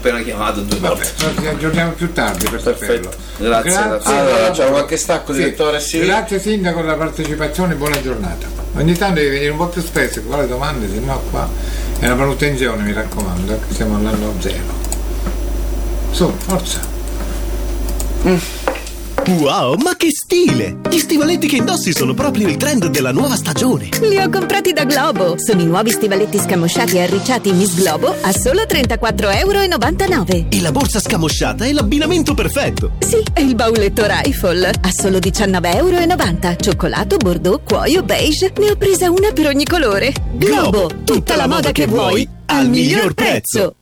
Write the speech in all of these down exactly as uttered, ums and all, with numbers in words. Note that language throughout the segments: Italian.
appena chiamato due Vabbè, volte. ci aggiorniamo più tardi per saperlo. Grazie, grazie. grazie. Allora, c'è qualche stacco, Sì, direttore? Sì. Grazie sindaco per la partecipazione, buona giornata. Ogni tanto devi venire un po' più spesso con le domande, se no qua è una manutenzione, mi raccomando, che siamo all'anno zero. Su, forza. Mm. Wow, ma che stile! Gli stivaletti che indossi sono proprio il trend della nuova stagione. Li ho comprati da Globo. Sono i nuovi stivaletti scamosciati e arricciati Miss Globo a solo trentaquattro e novantanove euro. E la borsa scamosciata è l'abbinamento perfetto. Sì, e il bauletto Rifle a solo diciannove e novanta euro. Cioccolato, bordeaux, cuoio, beige. Ne ho presa una per ogni colore. Globo, Globo tutta, tutta la moda che vuoi al miglior prezzo.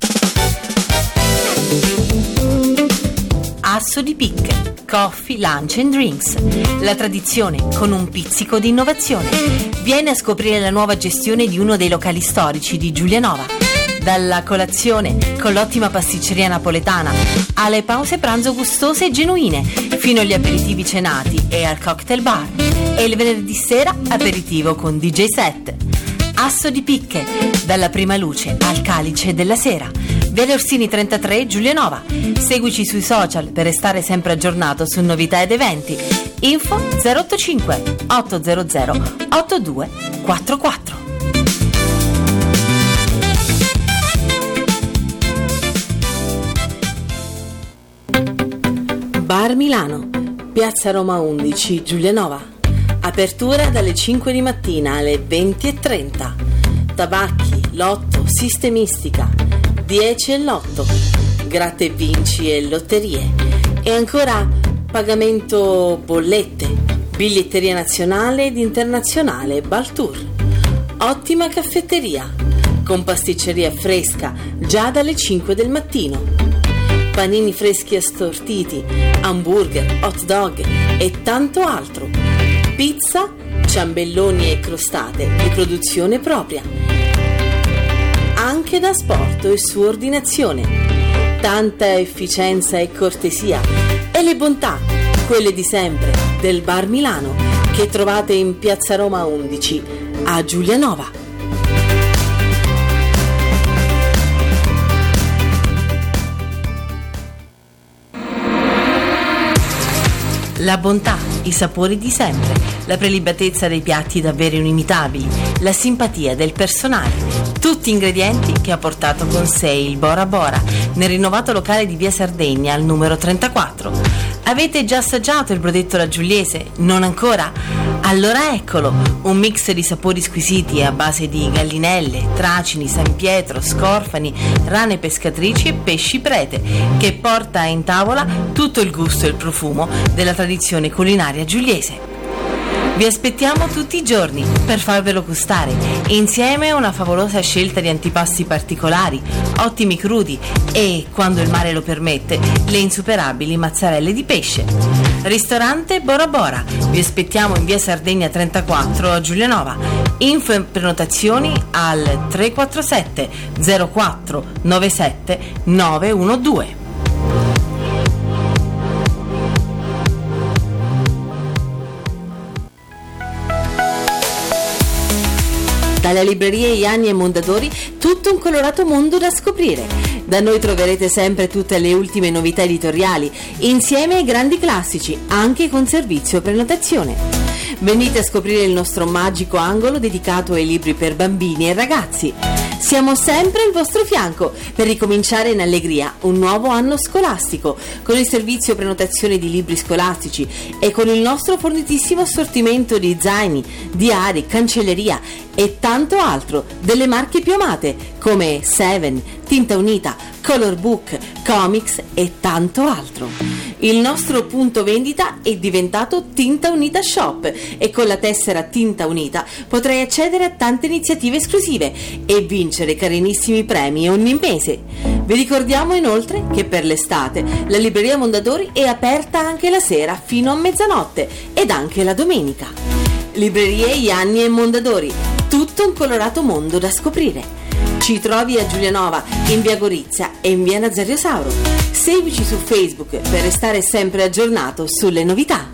Asso di Picche, Coffee, Lunch and Drinks. La tradizione con un pizzico di innovazione. Vieni a scoprire la nuova gestione di uno dei locali storici di Giulianova. Dalla colazione con l'ottima pasticceria napoletana alle pause pranzo gustose e genuine, fino agli aperitivi cenati e al cocktail bar. E il venerdì sera aperitivo con D J set. Asso di Picche, dalla prima luce al calice della sera. Viale Orsini trentatré, Giulianova. Seguici sui social per restare sempre aggiornato su novità ed eventi. Info zero otto cinque otto zero zero otto due quattro quattro. Bar Milano, Piazza Roma undici, Giulianova. Apertura dalle cinque di mattina alle venti e trenta. Tabacchi, lotto, sistemistica, dieci e l'otto, gratta e vinci e lotterie. E ancora pagamento bollette, biglietteria nazionale ed internazionale Baltour. Ottima caffetteria, con pasticceria fresca già dalle cinque del mattino. Panini freschi assortiti, hamburger, hot dog e tanto altro. Pizza, ciambelloni e crostate di produzione propria. Anche da asporto e su ordinazione. Tanta efficienza e cortesia e le bontà, quelle di sempre, del Bar Milano, che trovate in Piazza Roma undici a Giulianova. La bontà, i sapori di sempre, la prelibatezza dei piatti davvero inimitabili, la simpatia del personale, tutti ingredienti che ha portato con sé il Bora Bora nel rinnovato locale di via Sardegna al numero trentaquattro. Avete già assaggiato il brodetto alla giuliese? Non ancora? Allora eccolo, un mix di sapori squisiti a base di gallinelle, tracini, San Pietro, scorfani, rane pescatrici e pesci prete, che porta in tavola tutto il gusto e il profumo della tradizione culinaria giuliese. Vi aspettiamo tutti i giorni per farvelo gustare, insieme a una favolosa scelta di antipasti particolari, ottimi crudi e, quando il mare lo permette, le insuperabili mozzarelle di pesce. Ristorante Bora Bora, vi aspettiamo in via Sardegna trentaquattro a Giulianova. Info e prenotazioni al tre quattro sette zero quattro nove sette nove uno due. Dalla libreria Ianni e Mondadori, tutto un colorato mondo da scoprire. Da noi troverete sempre tutte le ultime novità editoriali, insieme ai grandi classici, anche con servizio prenotazione. Venite a scoprire il nostro magico angolo dedicato ai libri per bambini e ragazzi. Siamo sempre al vostro fianco per ricominciare in allegria un nuovo anno scolastico, con il servizio prenotazione di libri scolastici e con il nostro fornitissimo assortimento di zaini, diari, cancelleria e tanto altro delle marche più amate come Seven, Tinta Unita, Color Book, Comics e tanto altro. Il nostro punto vendita è diventato Tinta Unita Shop e con la tessera Tinta Unita potrai accedere a tante iniziative esclusive e vincere carinissimi premi ogni mese. Vi ricordiamo inoltre che per l'estate la libreria Mondadori è aperta anche la sera fino a mezzanotte ed anche la domenica. Librerie Ianni e Mondadori, tutto un colorato mondo da scoprire. Ci trovi a Giulianova, in via Gorizia e in via Nazario Sauro. Seguici su Facebook per restare sempre aggiornato sulle novità.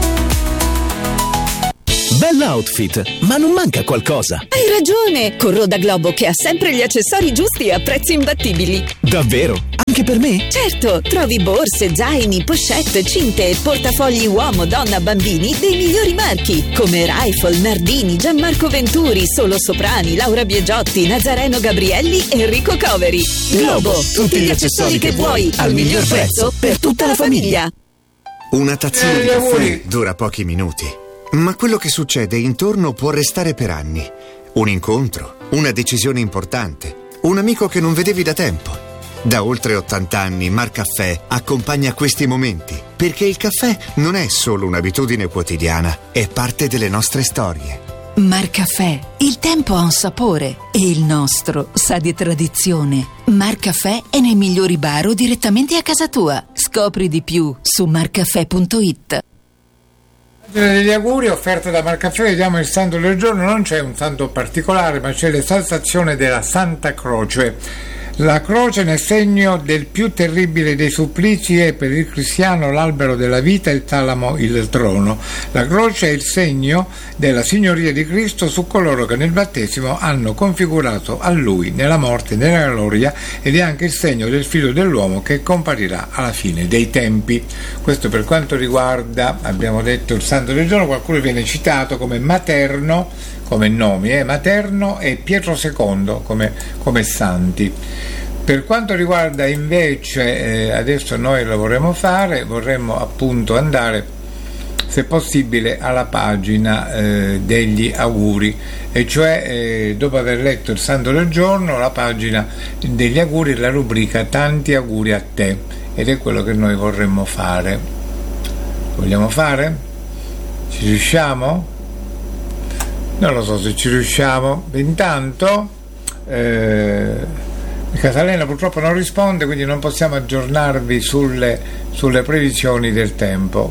Bell'outfit, ma non manca qualcosa. Hai ragione! Corro da Globo che ha sempre gli accessori giusti a prezzi imbattibili. Davvero? anche per me? Certo, trovi borse, zaini, pochette, cinte e portafogli uomo, donna, bambini dei migliori marchi come Rifle, Nardini, Gianmarco Venturi, Solo Soprani, Laura Biagiotti, Nazareno Gabrielli e Enrico Coveri. Globo, tutti gli accessori che vuoi al miglior prezzo per tutta la famiglia. Una tazzina di caffè dura pochi minuti, ma quello che succede intorno può restare per anni. Un incontro, una decisione importante, un amico che non vedevi da tempo. Da oltre ottanta anni Marcaffè accompagna questi momenti, perché il caffè non è solo un'abitudine quotidiana, è parte delle nostre storie. Marcaffè, il tempo ha un sapore e il nostro sa di tradizione. Marcaffè è nei migliori bar o direttamente a casa tua. Scopri di più su marcaffè punto it. Degli auguri offerte da Marcaffè, vediamo il santo del giorno. Non c'è un santo particolare, ma c'è l'esaltazione della Santa Croce. La croce nel segno del più terribile dei supplizi è per il cristiano l'albero della vita, il talamo il trono. La croce è il segno della signoria di Cristo su coloro che nel battesimo hanno configurato a Lui nella morte e nella gloria, ed è anche il segno del figlio dell'uomo che comparirà alla fine dei tempi. Questo per quanto riguarda, abbiamo detto, il santo del giorno. Qualcuno viene citato come materno, come nomi, eh, Materno e Pietro secondo come, come santi. Per quanto riguarda invece, eh, adesso noi lo vorremmo fare, vorremmo appunto andare, se possibile, alla pagina eh, degli auguri, e cioè eh, dopo aver letto il santo del giorno, la pagina degli auguri, la rubrica tanti auguri a te, ed è quello che noi vorremmo fare. Vogliamo fare? Ci riusciamo? Non lo so se ci riusciamo. Intanto eh, Casalena purtroppo non risponde, quindi non possiamo aggiornarvi sulle, sulle previsioni del tempo.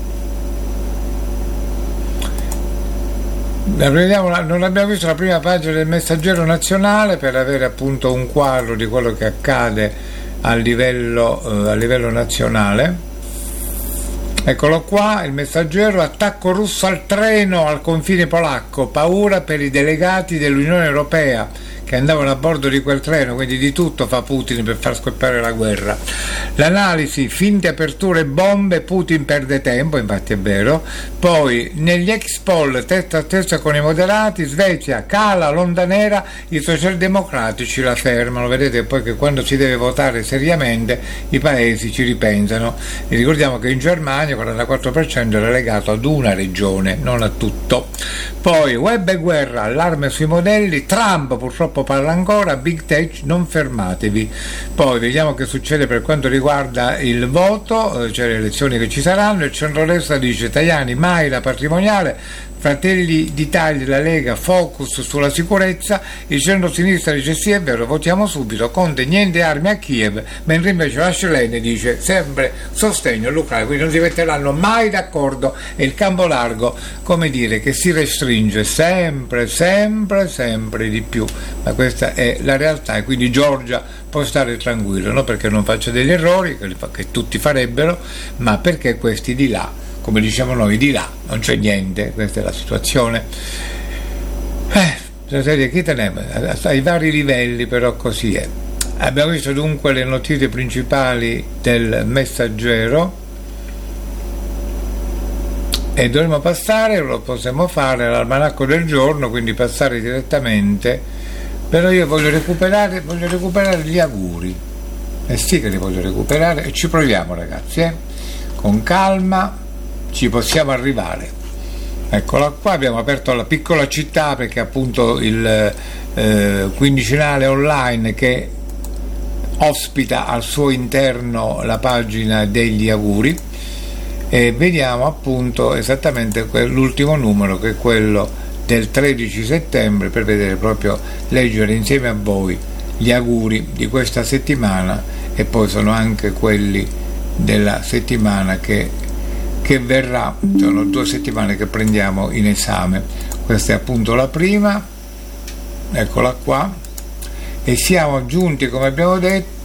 Non abbiamo visto la prima pagina del Messaggero Nazionale per avere appunto un quadro di quello che accade a livello, eh, a livello nazionale. Eccolo qua, il Messaggero: attacco russo al treno al confine polacco, paura per i delegati dell'Unione Europea che andavano a bordo di quel treno, quindi di tutto fa Putin per far scoppare la guerra. L'analisi: finte aperture bombe, Putin perde tempo, infatti è vero. Poi negli ex poll testa a testa con i moderati, Svezia cala l'onda nera, i socialdemocratici la fermano. Vedete poi che quando si deve votare seriamente i paesi ci ripensano, e ricordiamo che in Germania il quarantaquattro per cento era legato ad una regione, non a tutto. Poi web e guerra, allarme sui modelli, Trump purtroppo parla ancora, big tech non fermatevi. Poi vediamo che succede per quanto riguarda il voto, cioè le elezioni che ci saranno. Il centrodestra dice: Tajani mai la patrimoniale, Fratelli d'Italia e la Lega focus sulla sicurezza, il centro-sinistra dice sì è vero, votiamo subito, Conte niente armi a Kiev, mentre invece la Schelene dice sempre sostegno all'Ucraina, quindi non si metteranno mai d'accordo, e il campo largo, come dire, che si restringe sempre, sempre, sempre di più, ma questa è la realtà, e quindi Giorgia può stare tranquillo, non perché non faccia degli errori, che, che tutti farebbero, ma perché questi di là, come diciamo noi, di là non c'è niente. Questa è la situazione. Eh, serie, chi teneva? Ai vari livelli, però così è. Abbiamo visto dunque le notizie principali del Messaggero e dovremo passare, lo possiamo fare, all'almanacco del giorno, quindi passare direttamente, però io voglio recuperare, voglio recuperare gli auguri, e eh sì che li voglio recuperare, e ci proviamo ragazzi, eh? Con calma ci possiamo arrivare. Eccola qua, abbiamo aperto la piccola città perché appunto il eh, quindicinale online che ospita al suo interno la pagina degli auguri, e vediamo appunto esattamente l'ultimo numero, che è quello del tredici settembre, per vedere proprio, leggere insieme a voi gli auguri di questa settimana, e poi sono anche quelli della settimana che che verrà. Sono due settimane che prendiamo in esame. Questa è appunto la prima, eccola qua, e siamo giunti, come abbiamo detto,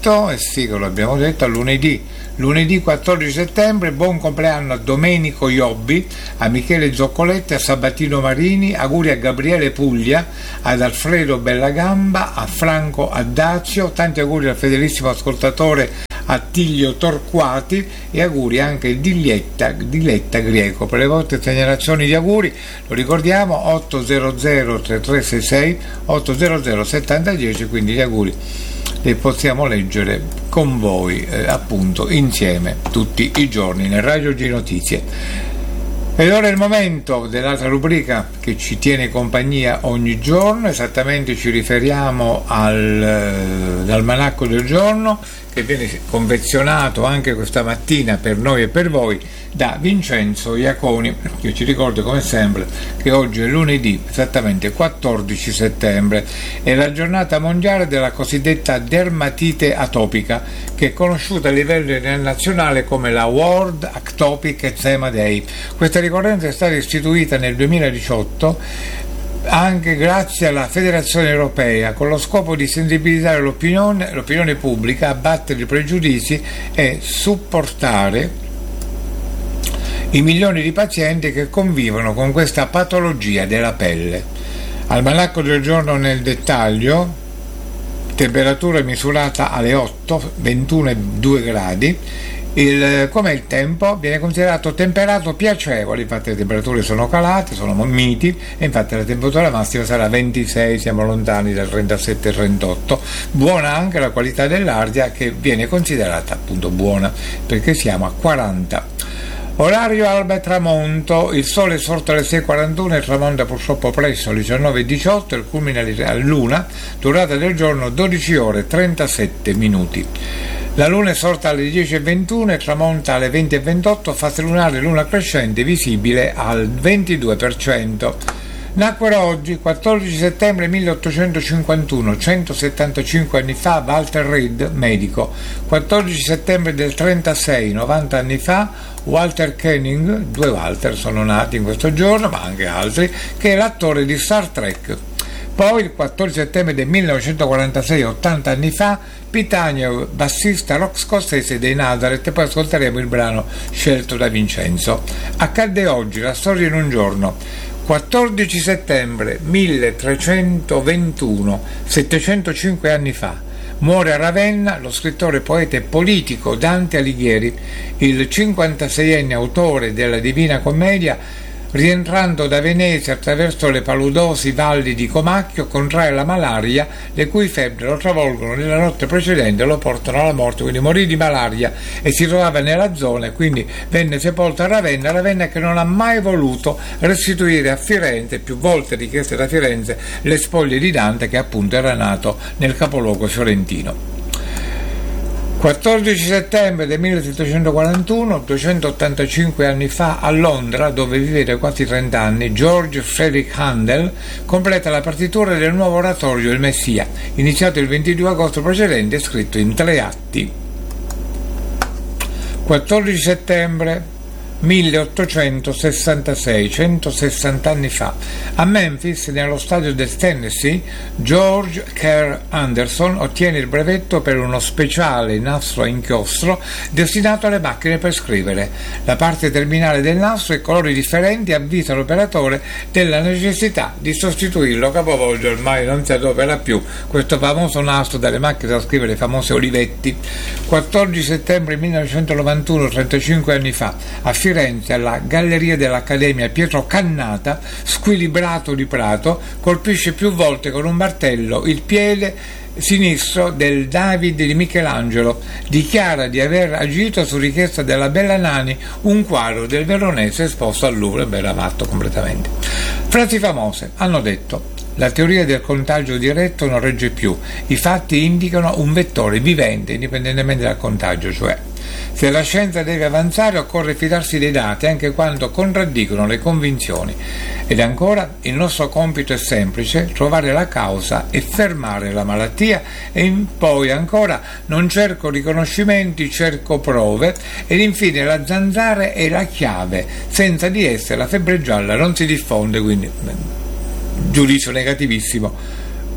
detto, e sì che lo abbiamo detto, a lunedì, lunedì quattordici settembre, buon compleanno a Domenico Iobbi, a Michele Zoccoletti, a Sabatino Marini, auguri a Gabriele Puglia, ad Alfredo Bellagamba, a Franco Addazio, tanti auguri al fedelissimo ascoltatore Attilio Torquati e auguri anche a Diletta, Diletta Greco. Per le vostre segnalazioni di auguri lo ricordiamo ottocento trentatré sessantasei ottocento settantadieci, quindi gli auguri li possiamo leggere con voi eh, appunto insieme tutti i giorni nel Radio G Notizie. Ed ora è il momento dell'altra rubrica che ci tiene compagnia ogni giorno, esattamente ci riferiamo al, all'almanacco del giorno, che viene confezionato anche questa mattina per noi e per voi da Vincenzo Iaconi. Io ci ricordo come sempre che oggi è lunedì, esattamente quattordici settembre, è la giornata mondiale della cosiddetta dermatite atopica, che è conosciuta a livello internazionale come la World Atopic Eczema Day. Questa ricorrenza è stata istituita nel duemiladiciotto anche grazie alla Federazione Europea, con lo scopo di sensibilizzare l'opinione, l'opinione pubblica, abbattere i pregiudizi e supportare i milioni di pazienti che convivono con questa patologia della pelle. Almanacco del giorno nel dettaglio: temperatura misurata alle otto, ventuno e due gradi. Il, com'è il tempo? Viene considerato temperato piacevole, infatti le temperature sono calate, sono miti, e infatti la temperatura massima sarà ventisei, siamo lontani dal trentasette trentotto. Buona anche la qualità dell'aria, che viene considerata appunto buona perché siamo a quaranta. Orario alba e tramonto: il sole è sorto alle sei e quarantuno e tramonta purtroppo presto alle diciannove e diciotto, il culmine all'una, durata del giorno dodici ore e trentasette minuti. La luna è sorta alle dieci e ventuno e tramonta alle venti e ventotto, fase lunare luna crescente visibile al ventidue per cento. Nacquero oggi, quattordici settembre milleottocentocinquantuno, centosettantacinque anni fa, Walter Reed, medico. quattordici settembre del trentasei, novanta anni fa, Walter Koenig, due Walter sono nati in questo giorno, ma anche altri, che è l'attore di Star Trek. Poi il quattordici settembre del millenovecentoquarantasei, ottanta anni fa, Pitanio, bassista rock scozzese dei Nazareth, e poi ascolteremo il brano scelto da Vincenzo. Accadde oggi, la storia in un giorno. quattordici settembre milletrecentoventuno, settecentocinque anni fa, muore a Ravenna lo scrittore, poeta e politico Dante Alighieri, il cinquantaseienne autore della Divina Commedia. Rientrando da Venezia attraverso le paludosi valli di Comacchio, contrae la malaria, le cui febbri lo travolgono nella notte precedente e lo portano alla morte, quindi morì di malaria e si trovava nella zona, e quindi venne sepolto a Ravenna, Ravenna che non ha mai voluto restituire a Firenze, più volte richieste da Firenze, le spoglie di Dante, che appunto era nato nel capoluogo fiorentino. quattordici settembre del millesettecentoquarantuno, duecentottantacinque anni fa, a Londra, dove vive da quasi trenta anni, George Frederick Handel completa la partitura del nuovo oratorio Il Messia, iniziato il ventidue agosto precedente e scritto in tre atti. quattordici settembre milleottocentosessantasei, centosessanta anni fa, a Memphis, nello stadio del Tennessee, George Kerr Anderson ottiene il brevetto per uno speciale nastro a inchiostro destinato alle macchine per scrivere. La parte terminale del nastro e colori differenti avvisa l'operatore della necessità di sostituirlo. Capovolge, ormai non si adopera più questo famoso nastro dalle macchine da scrivere, le famose Olivetti. quattordici settembre millenovecentonovantuno, trentacinque anni fa, a Firenze, alla Galleria dell'Accademia, Pietro Cannata, squilibrato di Prato, colpisce più volte con un martello il piede sinistro del David di Michelangelo. Dichiara di aver agito su richiesta della Bella Nani, un quadro del Veronese esposto al Louvre. Beh, era matto completamente. Frasi famose hanno detto: la teoria del contagio diretto non regge più, i fatti indicano un vettore vivente indipendentemente dal contagio, cioè se la scienza deve avanzare occorre fidarsi dei dati anche quando contraddicono le convinzioni. Ed ancora, il nostro compito è semplice: trovare la causa e fermare la malattia. E poi ancora, non cerco riconoscimenti, cerco prove. Ed infine, la zanzara è la chiave, senza di essa la febbre gialla non si diffonde, quindi giudizio negativissimo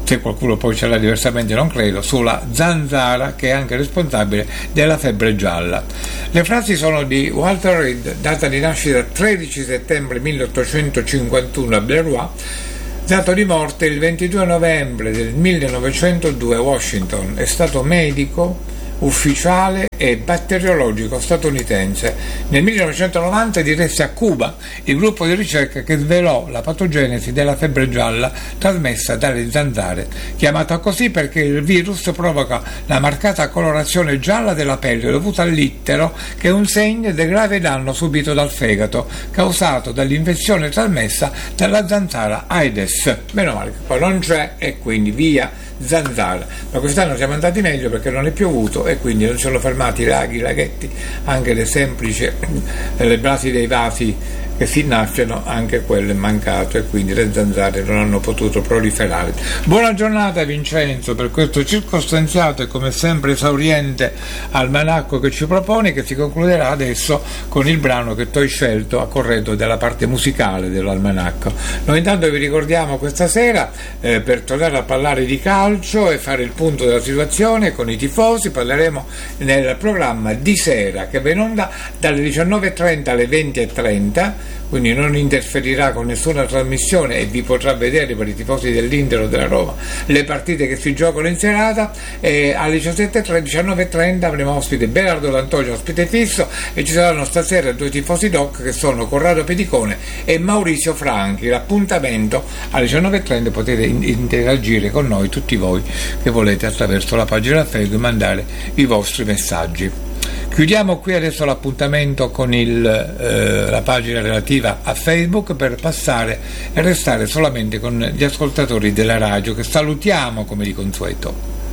se qualcuno poi ce l'ha diversamente non credo, sulla zanzara che è anche responsabile della febbre gialla. Le frasi sono di Walter Reed, data di nascita tredici settembre milleottocentocinquantuno a Beloit, dato di morte il ventidue novembre del millenovecentodue a Washington. È stato medico, ufficiale e batteriologico statunitense. Nel millenovecentonovanta diresse a Cuba il gruppo di ricerca che svelò la patogenesi della febbre gialla trasmessa dalle zanzare, chiamata così perché il virus provoca la marcata colorazione gialla della pelle dovuta all'ittero, che è un segno del grave danno subito dal fegato causato dall'infezione trasmessa dalla zanzara Aedes. Meno male che poi non c'è e quindi via zanzara. Ma quest'anno siamo andati meglio perché non è piovuto e quindi non sono fermati i laghi, i laghetti, anche le semplici le basi dei vasi che si innaffiano, anche quello è mancato e quindi le zanzare non hanno potuto proliferare. Buona giornata Vincenzo per questo circostanziato e come sempre esauriente almanacco che ci proponi, che si concluderà adesso con il brano che tu hai scelto a corredo della parte musicale dell'almanacco. Noi intanto vi ricordiamo questa sera eh, per tornare a parlare di calcio e fare il punto della situazione con i tifosi, parleremo nel programma di sera che va in onda dalle diciannove e trenta alle venti e trenta, quindi non interferirà con nessuna trasmissione e vi potrà vedere per i tifosi dell'Inter o della Roma le partite che si giocano in serata. E alle diciannove e trenta avremo ospite Berardo Lantoggio, ospite fisso, e ci saranno stasera due tifosi doc che sono Corrado Pedicone e Maurizio Franchi. L'appuntamento alle diciannove e trenta, potete interagire con noi tutti voi che volete attraverso la pagina Facebook e mandare i vostri messaggi. Chiudiamo qui adesso l'appuntamento con il, eh, la pagina relativa a Facebook per passare e restare solamente con gli ascoltatori della radio che salutiamo come di consueto.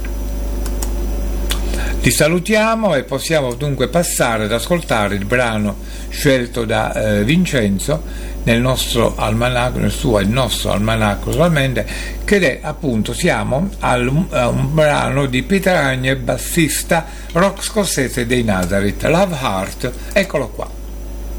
Li salutiamo e possiamo dunque passare ad ascoltare il brano scelto da eh, Vincenzo nel nostro almanacco, nel suo il nostro almanacco solamente, che è appunto, siamo al, a un brano di Peter Agne, bassista rock scozzese dei Nazareth, Love Heart, eccolo qua.